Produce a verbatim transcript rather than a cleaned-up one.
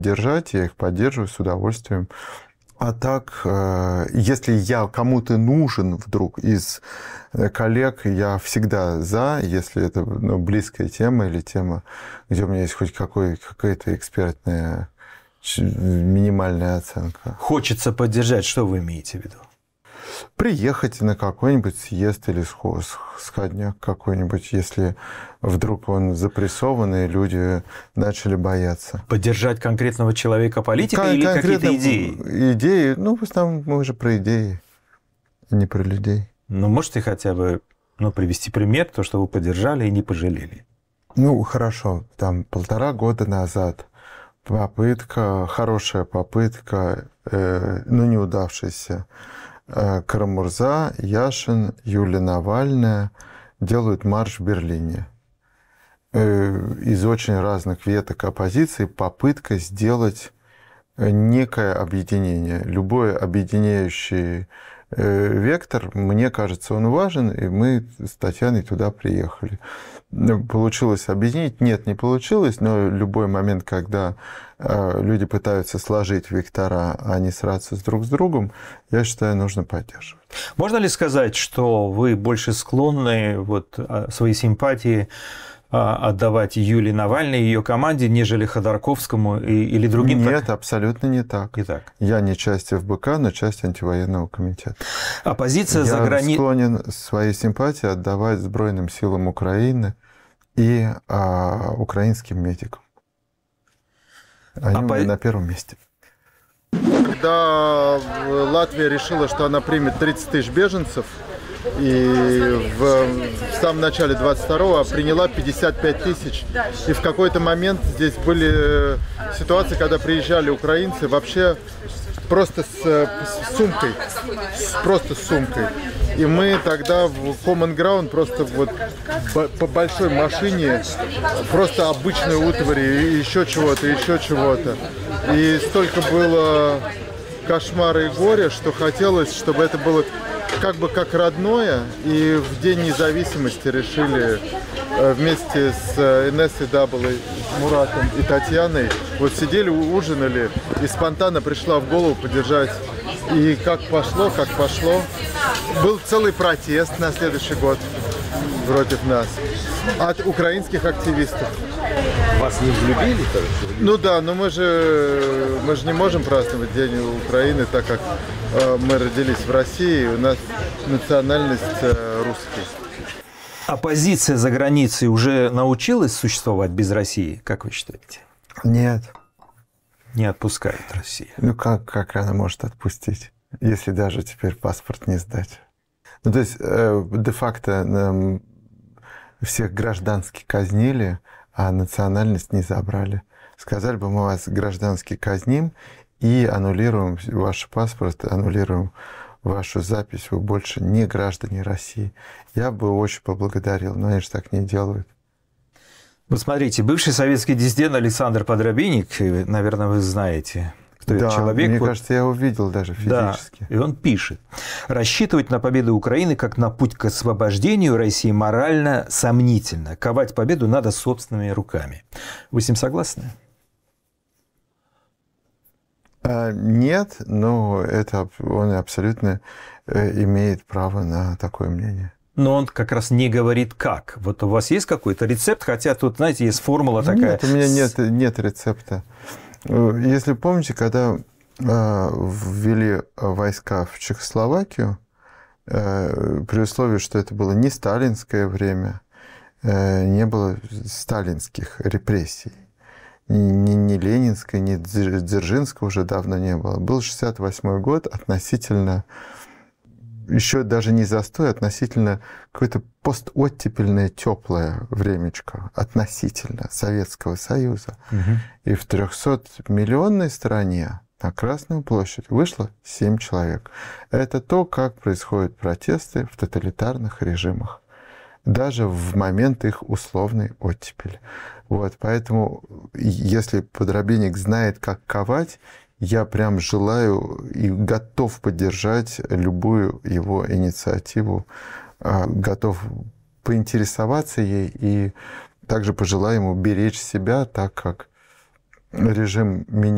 держать, я их поддерживаю с удовольствием. А так, если я кому-то нужен вдруг из коллег, я всегда за, если это ну, близкая тема или тема, где у меня есть хоть какой, какая-то экспертная минимальная оценка. Хочется поддержать, что вы имеете в виду? Приехать на какой-нибудь съезд или сходняк какой-нибудь, если вдруг он запрессованный, люди начали бояться. Поддержать конкретного человека, политика Кон- или какие-то идеи? Идеи, ну, в основном мы же про идеи, не про людей. Ну, можете хотя бы ну, привести пример, то, что вы поддержали и не пожалели? Ну, хорошо, там полтора года назад попытка, хорошая попытка, э, но неудавшаяся. Карамурза, Яшин, Юлия Навальная делают марш в Берлине. Из очень разных веток оппозиции попытка сделать некое объединение. Любой объединяющий вектор, мне кажется, он важен, и мы с Татьяной туда приехали. Получилось объединить? Нет, не получилось, но любой момент, когда люди пытаются сложить вектора, а не сраться друг с другом, я считаю, нужно поддерживать. Можно ли сказать, что вы больше склонны вот, свои симпатии отдавать Юлии Навальной и ее команде, нежели Ходорковскому или другим? Нет, абсолютно не так. Не так. Я не часть эф бэ ка, но часть антивоенного комитета. Оппозиция за границей... Я склонен свои симпатии отдавать Сбройным силам Украины и а, украинским медикам. Они Оппо... на первом месте. Когда Латвия решила, что она примет тридцать тысяч беженцев, и в, в самом начале двадцать второго приняла пятьдесят пять тысяч. И в какой-то момент здесь были ситуации, когда приезжали украинцы вообще просто с, с сумкой, просто с сумкой. И мы тогда в Common Ground просто вот по большой машине, просто обычной утвари, еще чего-то, еще чего-то. И столько было кошмара и горя, что хотелось, чтобы это было как бы как родное, и в День независимости решили вместе с эн эс и дабл ю, Муратом и Татьяной, вот сидели, ужинали, и спонтанно пришла в голову поддержать. И как пошло, как пошло. Был целый протест на следующий год против нас от украинских активистов. Вас не влюбили? Ну да, но мы же, мы же не можем праздновать День Украины, так как э, мы родились в России, у нас национальность э, русский. Оппозиция за границей уже научилась существовать без России, как вы считаете? Нет. Не отпускает Россия. Ну как, как она может отпустить, если даже теперь паспорт не сдать? Ну то есть э, де-факто э, всех граждански казнили, а национальность не забрали. Сказали бы, мы вас граждански казним и аннулируем ваш паспорт, аннулируем вашу запись, вы больше не граждане России. Я бы очень поблагодарил, но они же так не делают. Вот смотрите, бывший советский диссидент Александр Подробинник, наверное, вы знаете, кто да, этот человек. Мне вот... кажется, я его видел даже физически. Да, и он пишет: рассчитывать на победу Украины как на путь к освобождению России морально сомнительно. Ковать победу надо собственными руками. Вы с ним согласны? А, нет, но это он абсолютно имеет право на такое мнение. Но он как раз не говорит как. Вот у вас есть какой-то рецепт, хотя тут, знаете, есть формула такая. Нет, у меня нет, нет рецепта. Если помните, когда ввели войска в Чехословакию, при условии, что это было не сталинское время, не было сталинских репрессий, ни, ни ленинской, ни Дзержинского уже давно не было. Был шестьдесят восьмой год, относительно, еще даже не застой, относительно какое-то постоттепельное теплое времечко, относительно Советского Союза. Угу. И в трехсотмиллионной стране на Красную площадь вышло семь человек. Это то, как происходят протесты в тоталитарных режимах, даже в момент их условной оттепели. Вот, поэтому, если Подробинник знает, как ковать, я прям желаю и готов поддержать любую его инициативу, готов поинтересоваться ей и также пожелаю ему беречь себя, так как режим меня